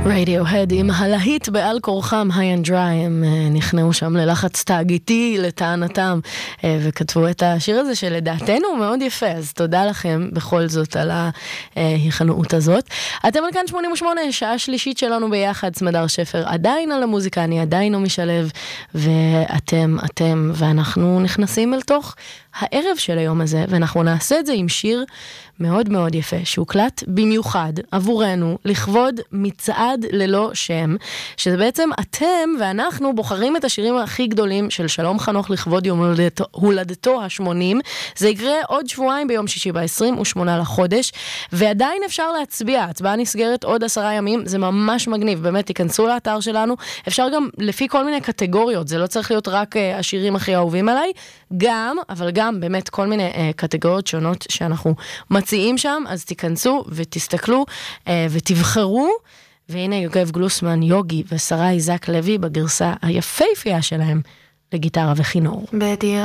רדיוהד עם הלהיט בעל כורחם High and Dry, הם נכנעו שם ללחץ תאגיתי לטענתם וכתבו את השיר הזה שלדעתנו הוא מאוד יפה, אז תודה לכם בכל זאת על ההיכנעות הזאת. אתם על כאן 88, שעה שלישית שלנו ביחד, סמדר שפר עדיין על המוזיקה, אני עדיין לא משלב, ואתם ואנחנו נכנסים אל תוך הערב של היום הזה, ואנחנו נעשה את זה עם שיר מאוד מאוד יפה, שהוקלט במיוחד עבורנו, לכבוד מצעד ללא שם, שזה בעצם אתם ואנחנו בוחרים את השירים הכי גדולים של שלום חנוך לכבוד יום הולדתו ה-80, זה יקרה עוד שבועיים ביום שישי ב-28 לחודש, ועדיין אפשר להצביע, ההצבעה נסגרת עוד 10 ימים, זה ממש מגניב, באמת תיכנסו לאתר שלנו, אפשר גם לפי כל מיני קטגוריות, זה לא צריך להיות רק השירים הכי אהובים עליי, אבל גם באמת כל מיני קטגוריות שונות שאנחנו מציעים שם, אז תיכנסו ותסתכלו ותבחרו, והנה יוגב גלוסמן, יוגי ושרה איזק לוי בגרסה היפהפייה שלהם לגיטרה וכינור. בדירה